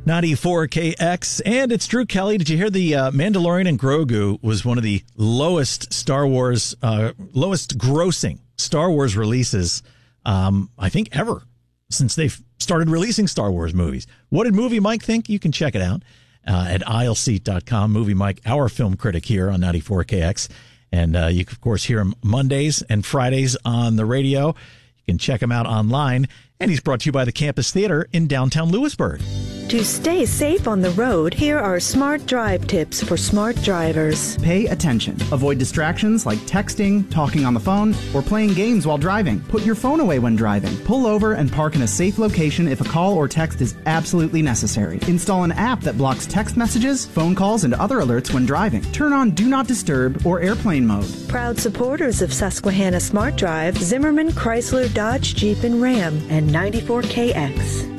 94KX, and it's Drew Kelly. Did you hear the Mandalorian and Grogu was one of the lowest grossing Star Wars releases, I think, ever since they've started releasing Star Wars movies. What did Movie Mike think? You can check it out at aisleseat.com. Movie Mike, our film critic here on 94KX. And you can, of course, hear him Mondays and Fridays on the radio. You can check him out online. And he's brought to you by the Campus Theater in downtown Lewisburg. To stay safe on the road, here are smart drive tips for smart drivers. Pay attention. Avoid distractions like texting, talking on the phone, or playing games while driving. Put your phone away when driving. Pull over and park in a safe location if a call or text is absolutely necessary. Install an app that blocks text messages, phone calls, and other alerts when driving. Turn on Do Not Disturb or airplane mode. Proud supporters of Susquehanna Smart Drive, Zimmerman, Chrysler, Dodge, Jeep, and Ram, and 94KX.